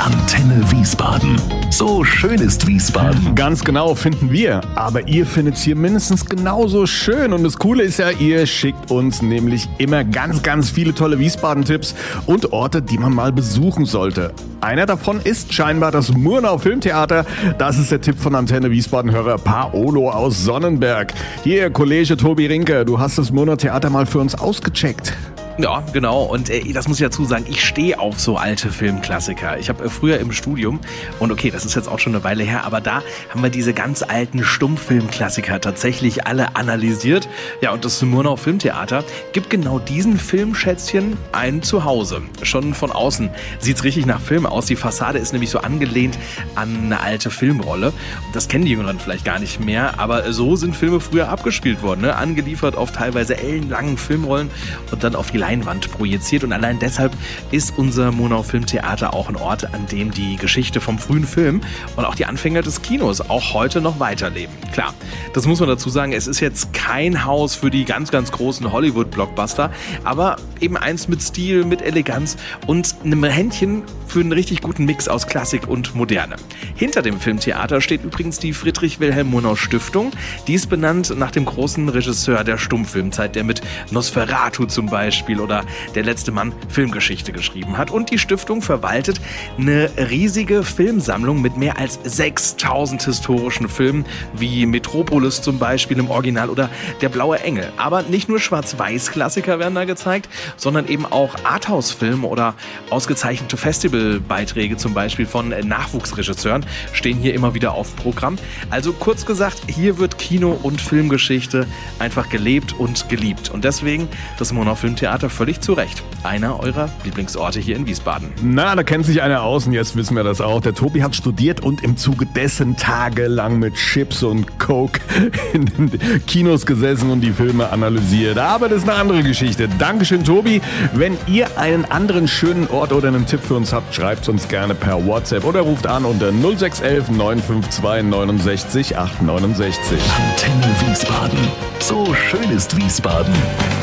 Antenne Wiesbaden. So schön ist Wiesbaden. Ganz genau, finden wir. Aber ihr findet es hier mindestens genauso schön. Und das Coole ist ja, ihr schickt uns nämlich immer ganz viele tolle Wiesbaden-Tipps und Orte, die man mal besuchen sollte. Einer davon ist scheinbar das Murnau Filmtheater. Das ist der Tipp von Antenne Wiesbaden-Hörer Paolo aus Sonnenberg. Hier, Kollege Tobi Rinke, du hast das Murnau Theater mal für uns ausgecheckt. Ja, genau. Und das muss ich dazu sagen, ich stehe auf so alte Filmklassiker. Ich habe früher im Studium, und okay, das ist jetzt auch schon eine Weile her, aber da haben wir diese ganz alten Stummfilmklassiker tatsächlich alle analysiert. Ja, und das Murnau Filmtheater gibt genau diesen Filmschätzchen ein Zuhause. Schon von außen sieht's richtig nach Film aus. Die Fassade ist nämlich so angelehnt an eine alte Filmrolle. Das kennen die Jüngeren vielleicht gar nicht mehr, aber so sind Filme früher abgespielt worden, ne? Angeliefert auf teilweise ellenlangen Filmrollen und dann auf die Leinwand projiziert, und allein deshalb ist unser Murnau Filmtheater auch ein Ort, an dem die Geschichte vom frühen Film und auch die Anfänge des Kinos auch heute noch weiterleben. Klar, das muss man dazu sagen, es ist jetzt kein Haus für die ganz großen Hollywood-Blockbuster, aber eben eins mit Stil, mit Eleganz und einem Händchen für einen richtig guten Mix aus Klassik und Moderne. Hinter dem Filmtheater steht übrigens die Friedrich-Wilhelm-Murnau-Stiftung. Die ist benannt nach dem großen Regisseur der Stummfilmzeit, der mit Nosferatu zum Beispiel oder Der letzte Mann Filmgeschichte geschrieben hat. Und die Stiftung verwaltet eine riesige Filmsammlung mit mehr als 6000 historischen Filmen, wie Metropolis zum Beispiel im Original oder Der blaue Engel. Aber nicht nur Schwarz-Weiß-Klassiker werden da gezeigt, sondern eben auch Arthouse-Filme oder ausgezeichnete Festivalbeiträge zum Beispiel von Nachwuchsregisseuren stehen hier immer wieder auf Programm. Also kurz gesagt, hier wird Kino- und Filmgeschichte einfach gelebt und geliebt. Und deswegen das Murnau Filmtheater völlig zu Recht einer eurer Lieblingsorte hier in Wiesbaden. Na, da kennt sich einer aus und jetzt wissen wir das auch. Der Tobi hat studiert und im Zuge dessen tagelang mit Chips und Coke in den Kinos gesessen und die Filme analysiert. Aber das ist eine andere Geschichte. Dankeschön, Tobi. Wenn ihr einen anderen schönen Ort oder einen Tipp für uns habt, schreibt uns gerne per WhatsApp oder ruft an unter 0611 952 69 869. Antenne Wiesbaden. So schön ist Wiesbaden.